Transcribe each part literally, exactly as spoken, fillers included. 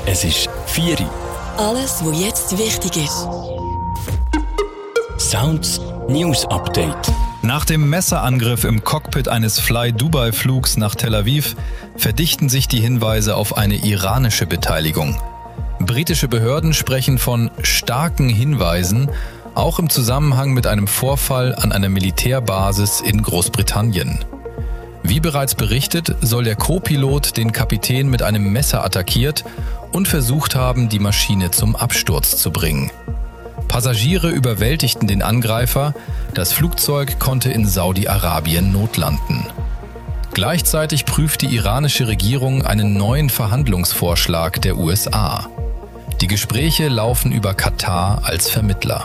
Es ist vier Uhr. Alles, was jetzt wichtig ist. Sounds News Update. Nach dem Messerangriff im Cockpit eines Fly-Dubai-Flugs nach Tel Aviv verdichten sich die Hinweise auf eine iranische Beteiligung. Britische Behörden sprechen von starken Hinweisen, auch im Zusammenhang mit einem Vorfall an einer Militärbasis in Großbritannien. Wie bereits berichtet, soll der Co-Pilot den Kapitän mit einem Messer attackiert und versucht haben, die Maschine zum Absturz zu bringen. Passagiere überwältigten den Angreifer, das Flugzeug konnte in Saudi-Arabien notlanden. Gleichzeitig prüft die iranische Regierung einen neuen Verhandlungsvorschlag der U S A. Die Gespräche laufen über Katar als Vermittler.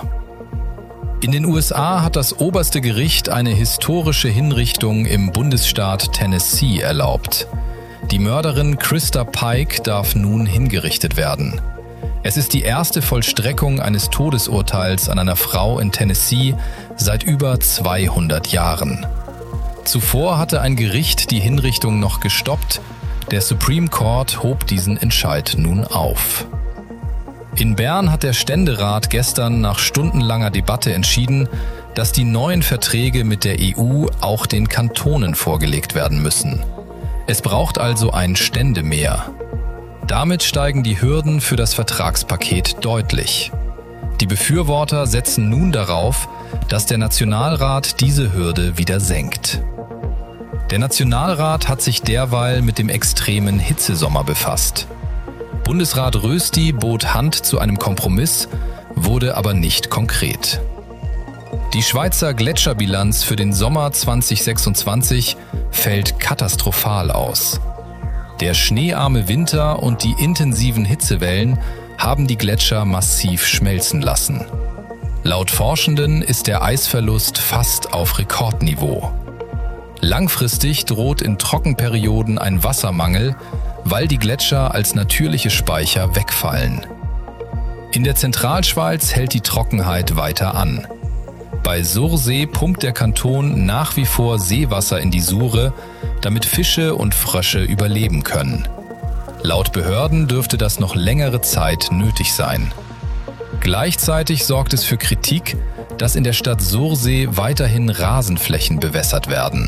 In den U S A hat das oberste Gericht eine historische Hinrichtung im Bundesstaat Tennessee erlaubt. Die Mörderin Krista Pike darf nun hingerichtet werden. Es ist die erste Vollstreckung eines Todesurteils an einer Frau in Tennessee seit über zweihundert Jahren. Zuvor hatte ein Gericht die Hinrichtung noch gestoppt. Der Supreme Court hob diesen Entscheid nun auf. In Bern hat der Ständerat gestern nach stundenlanger Debatte entschieden, dass die neuen Verträge mit der E U auch den Kantonen vorgelegt werden müssen. Es braucht also ein Ständemehr. Damit steigen die Hürden für das Vertragspaket deutlich. Die Befürworter setzen nun darauf, dass der Nationalrat diese Hürde wieder senkt. Der Nationalrat hat sich derweil mit dem extremen Hitzesommer befasst. Bundesrat Rösti bot Hand zu einem Kompromiss, wurde aber nicht konkret. Die Schweizer Gletscherbilanz für den Sommer zwanzig sechsundzwanzig fällt katastrophal aus. Der schneearme Winter und die intensiven Hitzewellen haben die Gletscher massiv schmelzen lassen. Laut Forschenden ist der Eisverlust fast auf Rekordniveau. Langfristig droht in Trockenperioden ein Wassermangel, weil die Gletscher als natürliche Speicher wegfallen. In der Zentralschweiz hält die Trockenheit weiter an. Bei Sursee pumpt der Kanton nach wie vor Seewasser in die Sure, damit Fische und Frösche überleben können. Laut Behörden dürfte das noch längere Zeit nötig sein. Gleichzeitig sorgt es für Kritik, dass in der Stadt Sursee weiterhin Rasenflächen bewässert werden.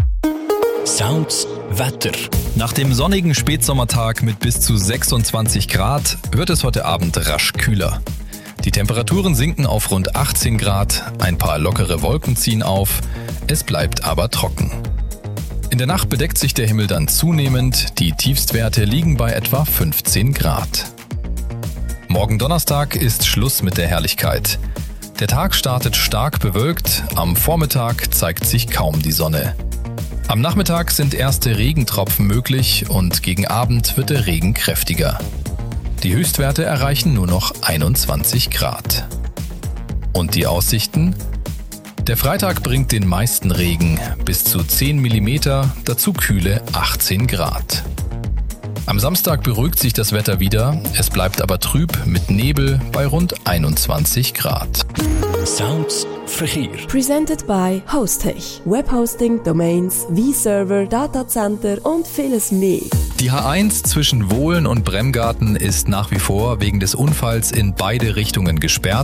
Sounds Wetter. Nach dem sonnigen Spätsommertag mit bis zu sechsundzwanzig Grad wird es heute Abend rasch kühler. Die Temperaturen sinken auf rund achtzehn Grad, ein paar lockere Wolken ziehen auf, es bleibt aber trocken. In der Nacht bedeckt sich der Himmel dann zunehmend, die Tiefstwerte liegen bei etwa fünfzehn Grad. Morgen Donnerstag ist Schluss mit der Herrlichkeit. Der Tag startet stark bewölkt, am Vormittag zeigt sich kaum die Sonne. Am Nachmittag sind erste Regentropfen möglich und gegen Abend wird der Regen kräftiger. Die Höchstwerte erreichen nur noch einundzwanzig Grad. Und die Aussichten? Der Freitag bringt den meisten Regen, bis zu zehn Millimeter, dazu kühle achtzehn Grad. Am Samstag beruhigt sich das Wetter wieder, es bleibt aber trüb mit Nebel bei rund einundzwanzig Grad. Sounds Verkehr. Presented by Hostech. Webhosting, Domains, V-Server, Datacenter und vieles mehr. Die H eins zwischen Wohlen und Bremgarten ist nach wie vor wegen des Unfalls in beide Richtungen gesperrt.